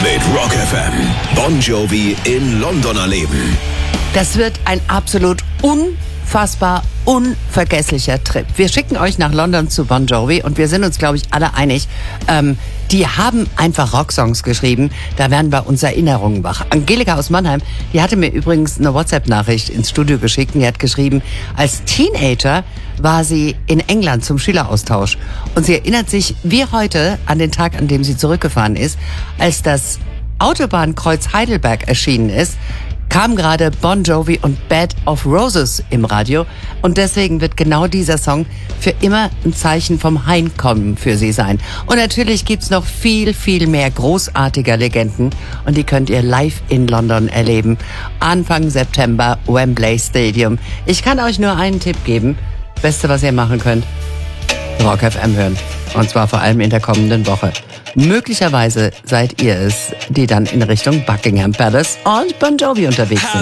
mit Rock FM. Bon Jovi in London erleben. Das wird ein absolut unfassbar unvergesslicher Trip. Wir schicken euch nach London zu Bon Jovi und wir sind uns, glaube ich, alle einig, die haben einfach Rocksongs geschrieben. Da werden bei uns Erinnerungen wach. Angelika aus Mannheim, die hatte mir übrigens eine WhatsApp-Nachricht ins Studio geschickt und die hat geschrieben, als Teenager war sie in England zum Schüleraustausch und sie erinnert sich wie heute an den Tag, an dem sie zurückgefahren ist, als das Autobahnkreuz Heidelberg erschienen ist, kam gerade Bon Jovi und Bed of Roses im Radio und deswegen wird genau dieser Song für immer ein Zeichen vom Heimkommen für sie sein. Und natürlich gibt's noch viel, viel mehr großartiger Legenden und die könnt ihr live in London erleben. Anfang September, Wembley Stadium. Ich kann euch nur einen Tipp geben. Beste, was ihr machen könnt, Rock FM hören. Und zwar vor allem in der kommenden Woche. Möglicherweise seid ihr es, die dann in Richtung Buckingham Palace und Bon Jovi unterwegs sind.